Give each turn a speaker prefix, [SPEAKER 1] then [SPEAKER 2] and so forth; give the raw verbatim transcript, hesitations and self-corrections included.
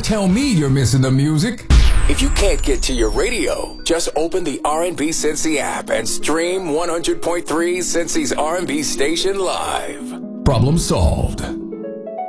[SPEAKER 1] tell me you're missing the music.
[SPEAKER 2] If you can't get to your radio, just open the R and B Cincy app and stream one hundred point three Cincy's R and B station live.
[SPEAKER 1] Problem solved.